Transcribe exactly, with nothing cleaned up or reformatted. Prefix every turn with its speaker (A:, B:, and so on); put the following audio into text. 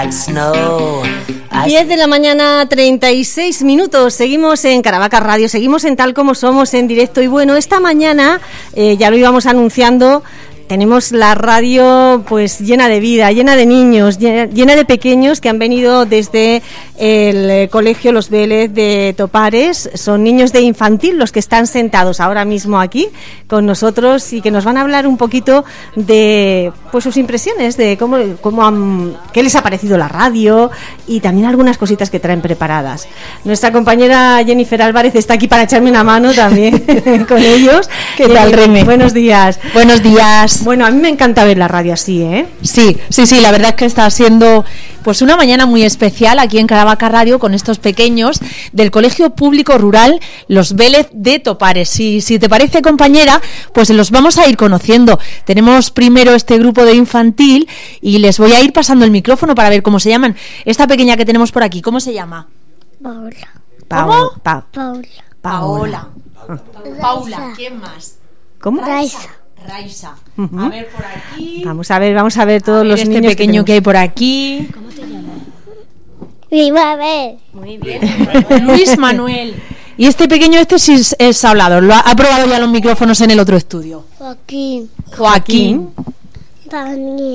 A: diez de la mañana, treinta y seis minutos. Seguimos en Caravaca Radio, seguimos en Tal Como Somos en directo. Y bueno, esta mañana, eh, ya lo íbamos anunciando, tenemos la radio pues llena de vida, llena de niños, llena, llena de pequeños que han venido desde el eh, colegio Los Vélez de Topares. Son niños de infantil los que están sentados ahora mismo aquí con nosotros y que nos van a hablar un poquito de pues sus impresiones, de cómo, cómo han, qué les ha parecido la radio y también algunas cositas que traen preparadas. Nuestra compañera Jennifer Álvarez está aquí para echarme una mano también con ellos.
B: ¿Qué tal, Reme?
A: Buenos días.
B: Buenos días.
A: Bueno, a mí me encanta ver la radio así, ¿eh?
B: Sí, sí, sí, la verdad es que está siendo pues una mañana muy especial aquí en Caravaca Radio con estos pequeños del Colegio Público Rural Los Vélez de Topares. Si, si te parece, compañera, pues los vamos a ir conociendo. Tenemos primero este grupo de infantil y les voy a ir pasando el micrófono para ver cómo se llaman. Esta pequeña que tenemos por aquí, ¿cómo se llama?
C: Paola.
B: ¿Cómo?
A: Pa-
C: Paola.
B: Paola.
C: Raisa.
B: Paula, ¿quién más?
A: ¿Cómo?
C: Raisa.
B: Raisa.
A: Uh-huh.
B: A ver por aquí.
A: Vamos a ver, vamos a ver todos
B: A ver
A: los
B: este
A: niños
B: pequeño que,
A: que,
B: hay por aquí.
C: ¿Cómo te llamas? Viva ver.
B: Muy bien. Luis Manuel. Y este pequeño, este sí es, es hablador. Lo ha, ha probado ya los micrófonos en el otro estudio.
C: Joaquín.
B: Joaquín.
C: Daniel.